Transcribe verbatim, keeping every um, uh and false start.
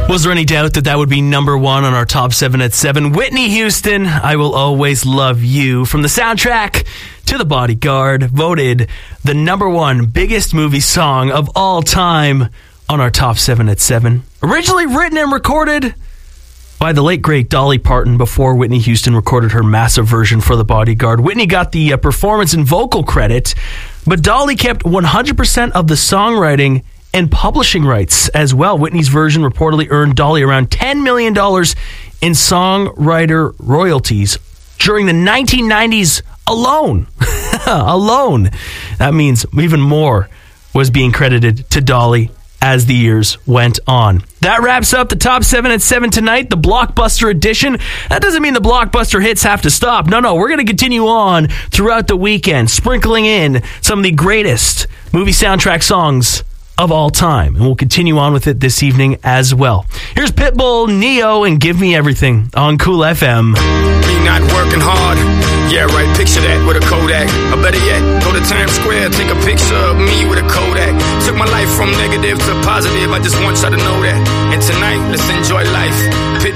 Was there any doubt that that would be number one on our top seven at seven? Whitney Houston, I Will Always Love You. From the soundtrack to The Bodyguard, voted the number one biggest movie song of all time on our top seven at seven. Originally written and recorded by the late, great Dolly Parton before Whitney Houston recorded her massive version for The Bodyguard. Whitney got the uh, performance and vocal credit, but Dolly kept one hundred percent of the songwriting and publishing rights as well. Whitney's version reportedly earned Dolly around ten million dollars in songwriter royalties during the nineteen nineties alone. alone. That means even more was being credited to Dolly as the years went on. That wraps up the top seven at seven tonight, the Blockbuster edition. That doesn't mean the Blockbuster hits have to stop. No, no, we're going to continue on throughout the weekend, sprinkling in some of the greatest movie soundtrack songs of all time. And we'll continue on with it this evening as well. Here's Pitbull, Neo, and Give Me Everything on Cool F M. Me not working hard. Yeah, right, picture that with a Kodak. Or better yet, go to Times Square, take a picture of me with a Kodak. Took my life from negative to positive, I just want y'all to know that. And tonight, let's enjoy life. Pitbull